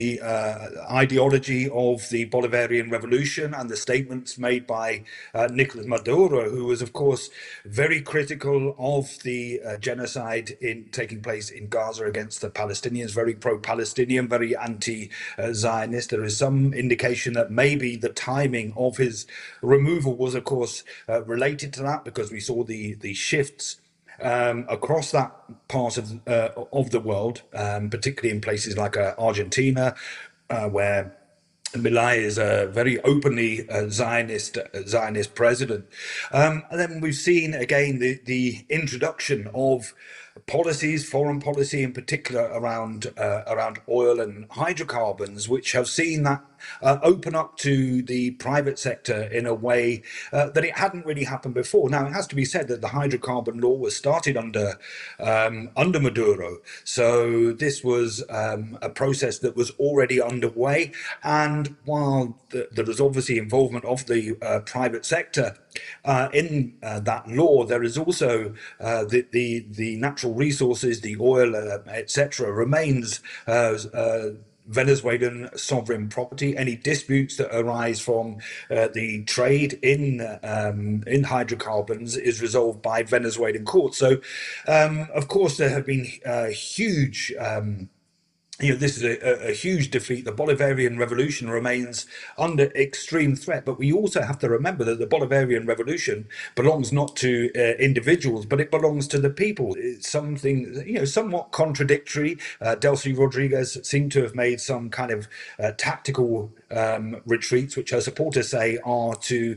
ideology of the Bolivarian Revolution and the statements made by Nicolas Maduro, who was, of course, very critical of the genocide taking place in Gaza against the Palestinians, very pro-Palestinian, very anti-Zionist. There is some indication that maybe the timing of his removal was, of course, related to that, because we saw the shifts across that part of the world, particularly in places like Argentina, where Milei is a very openly Zionist president. And then we've seen again the introduction of policies, foreign policy in particular, around oil and hydrocarbons, which have seen that open up to the private sector in a way that it hadn't really happened before. Now, it has to be said that the hydrocarbon law was started under Maduro, so this was a process that was already underway. And while there was obviously involvement of the private sector in that law, there is also the natural resources, the oil, etc., remains Venezuelan sovereign property. Any disputes that arise from the trade in hydrocarbons is resolved by Venezuelan courts. So, of course, there have been huge. This is a huge defeat. The Bolivarian Revolution remains under extreme threat, but we also have to remember that the Bolivarian Revolution belongs not to individuals, but it belongs to the people. It's something, somewhat contradictory. Delcy Rodriguez seemed to have made some kind of tactical retreats, which her supporters say are to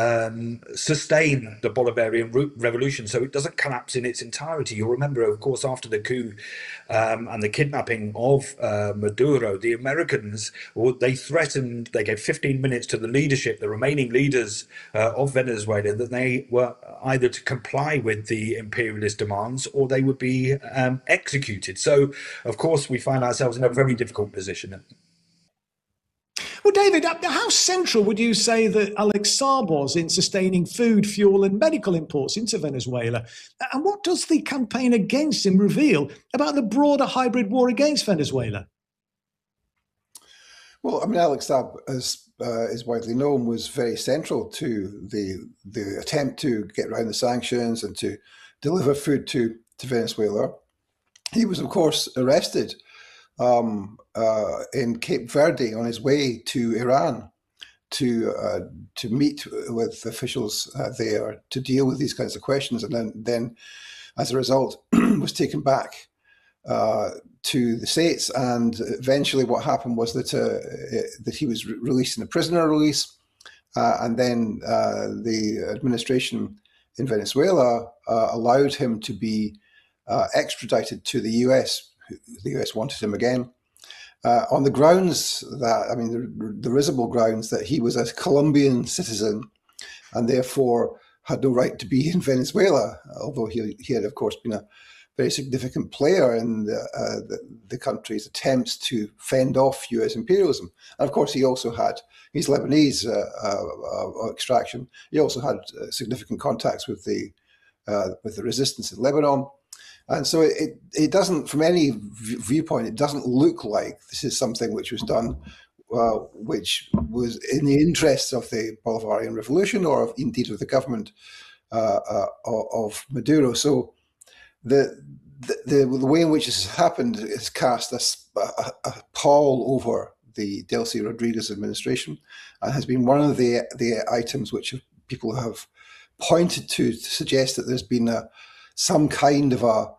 sustain the Bolivarian Revolution so it doesn't collapse in its entirety. You'll remember, of course, after the coup and the kidnapping of Maduro, the Americans, they threatened, they gave 15 minutes to the leadership, the remaining leaders of Venezuela, that they were either to comply with the imperialist demands or they would be executed. So, of course, we find ourselves in a very difficult position. Well, David, how central would you say that Alex Saab was in sustaining food, fuel and medical imports into Venezuela? And what does the campaign against him reveal about the broader hybrid war against Venezuela? Well, I mean, Alex Saab, as is widely known, was very central to the attempt to get around the sanctions and to deliver food to Venezuela. He was, of course, arrested in Cape Verde on his way to Iran to meet with officials there to deal with these kinds of questions, and then as a result was taken back to the States. And eventually what happened was that he was released in a prisoner release, and then the administration in Venezuela allowed him to be extradited to the US. The US wanted him again on the grounds that, I mean, the risible grounds that he was a Colombian citizen and therefore had no right to be in Venezuela, although he had, of course, been a very significant player in the country's attempts to fend off US imperialism. And of course, he also had, he's Lebanese extraction. He also had significant contacts with the resistance in Lebanon. And so it doesn't, from any viewpoint, it doesn't look like this is something which was done, which was in the interests of the Bolivarian Revolution or indeed of the government of Maduro. So the way in which this has happened has cast a pall over the Delcy Rodriguez administration, and has been one of the items which people have pointed to suggest that there's been some kind of a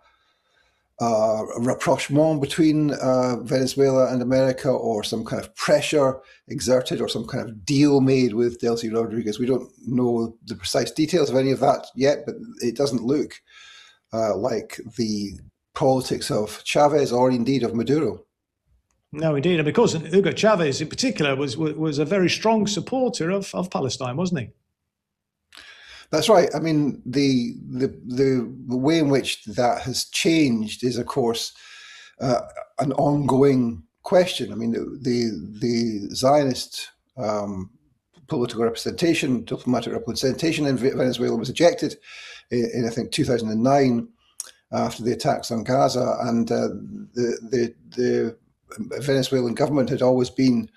rapprochement between Venezuela and America, or some kind of pressure exerted, or some kind of deal made with Delcy Rodriguez. We don't know the precise details of any of that yet, but it doesn't look like the politics of Chavez or indeed of Maduro. No, indeed. And because Hugo Chavez in particular was a very strong supporter of Palestine, wasn't he? That's right. I mean, the way in which that has changed is, of course, an ongoing question. I mean, the Zionist political representation, diplomatic representation in Venezuela was ejected in I think 2009 after the attacks on Gaza, and the Venezuelan government had always been